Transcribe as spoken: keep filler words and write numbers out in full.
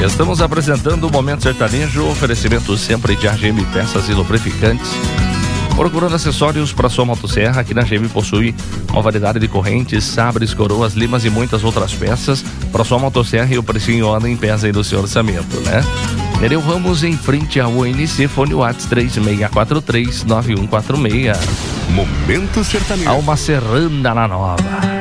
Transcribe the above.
Estamos apresentando o Momento Sertanejo, oferecimento sempre de A G M Peças e Lubrificantes. Procurando acessórios para sua motosserra, aqui na A G M possui uma variedade de correntes, sabres, coroas, limas e muitas outras peças para sua motosserra, e o precinho anda em pesa aí do seu orçamento, né? Nereu Ramos, em frente ao O N C, fone WhatsApp três seis quatro três nove um quatro seis. Momento Sertanejo. Alma Serrana na Nova.